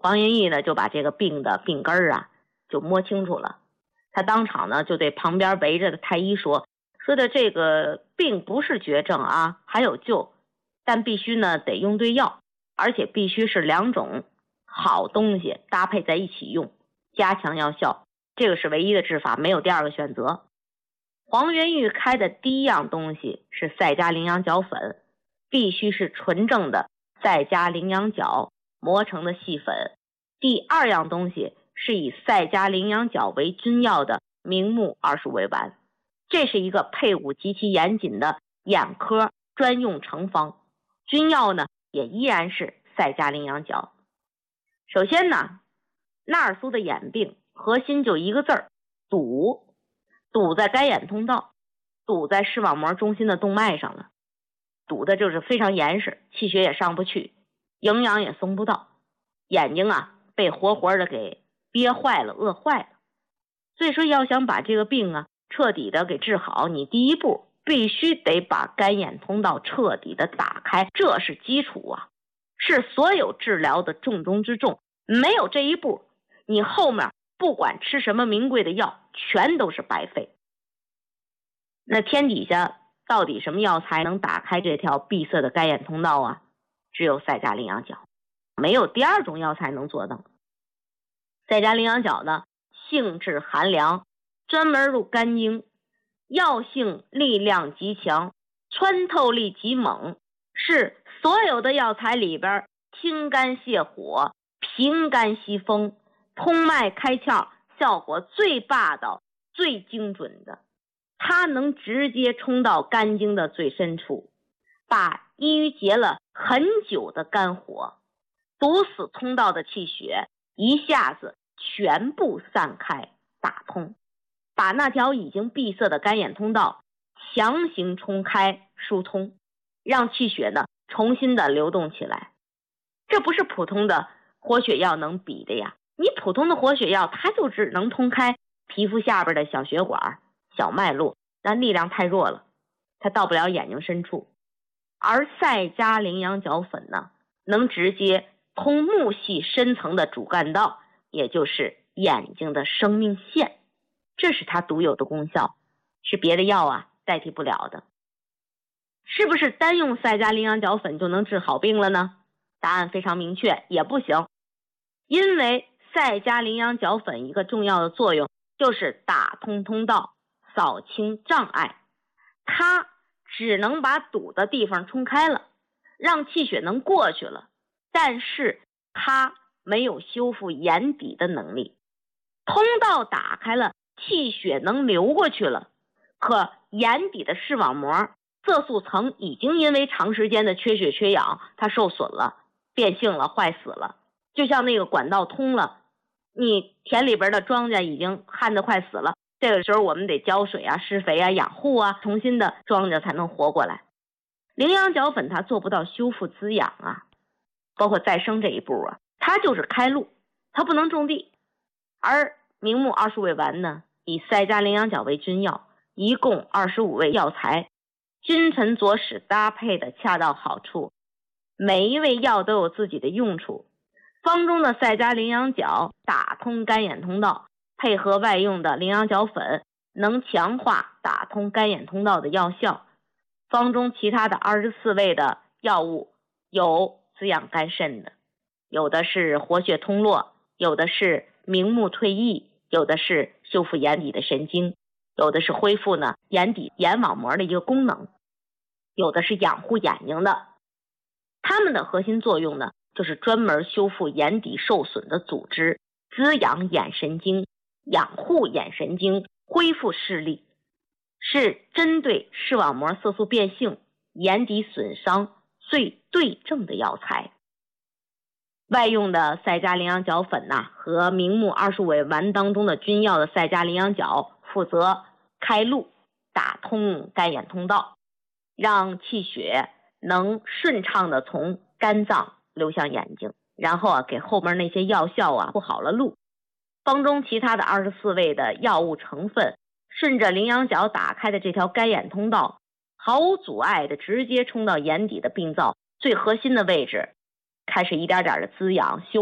黄云玉呢就把这个病的病根儿就摸清楚了。他当场呢就对旁边围着的太医说的这个病不是绝症还有救，但必须呢得用对药，而且必须是2种好东西搭配在一起用，加强药效，这个是唯一的治法，没有第2个选择。黄元玉开的第1样东西是赛加羚羊角粉，必须是纯正的赛加羚羊角磨成的细粉。第2样东西是以赛加羚羊角为君药的明目25味丸，这是一个配伍极其严谨的眼科专用成方，君药呢也依然是赛加羚羊角。首先呢，纳尔苏的眼病核心就一个字儿，堵，堵在干眼通道，堵在视网膜中心的动脉上了，堵的就是非常严实，气血也上不去，营养也送不到，眼睛被活活的给憋坏了，饿坏了。所以说要想把这个病彻底的给治好，你第一步必须得把干眼通道彻底的打开，这是基础是所有治疗的重中之重，没有这一步，你后面不管吃什么名贵的药全都是白费。那天底下到底什么药材能打开这条闭塞的干眼通道只有赛加羚羊角，没有第2种药材能做到。赛加羚羊角呢，性质寒凉，专门入肝经，药性力量极强，穿透力极猛，是所有的药材里边清肝泻火、平肝息风、通脉开窍效果最霸道、最精准的。它能直接冲到肝经的最深处，把抑郁结了很久的肝火、堵死通道的气血一下子全部散开打通，把那条已经闭塞的干眼通道强行冲开疏通，让气血呢重新的流动起来。这不是普通的活血药能比的呀，你普通的活血药它就只能通开皮肤下边的小血管、小脉络，但力量太弱了，它到不了眼睛深处。而赛加羚羊角粉呢，能直接通目系深层的主干道，也就是眼睛的生命线，这是它独有的功效，是别的药代替不了的。是不是单用赛加羚羊角粉就能治好病了呢？答案非常明确，也不行。因为赛加羚羊角粉一个重要的作用就是打通通道，扫清障碍，它只能把堵的地方冲开了，让气血能过去了，但是它没有修复眼底的能力。通道打开了，气血能流过去了，可眼底的视网膜色素层已经因为长时间的缺血缺氧，它受损了，变性了，坏死了。就像那个管道通了，你田里边的庄稼已经旱得快死了，这个时候我们得浇水施肥养护重新的庄稼才能活过来。羚羊角粉它做不到修复滋养包括再生这一步它就是开路，它不能种地。而明目25味丸呢，以赛加羚羊角为君药，一共25味药材，君臣佐使搭配的恰到好处，每一味药都有自己的用处。方中的赛加羚羊角打通干眼通道，配合外用的羚羊角粉，能强化打通干眼通道的药效。方中其他的24味的药物，有滋养肝肾的，有的是活血通络，有的是明目退翳，有的是修复眼底的神经，有的是恢复眼底眼网膜的一个功能，有的是养护眼睛的。它们的核心作用呢，就是专门修复眼底受损的组织，滋养眼神经，养护眼神经，恢复视力，是针对视网膜色素变性、眼底损伤最对症的药材。外用的赛加羚羊角粉和明目25味丸当中的君药的赛加羚羊角负责开路，打通干眼通道，让气血能顺畅的从肝脏流向眼睛，然后给后面那些药效铺好了路。方中其他的24味的药物成分，顺着羚羊角打开的这条干眼通道，毫无阻碍的直接冲到眼底的病灶最核心的位置，开始一点点的滋养修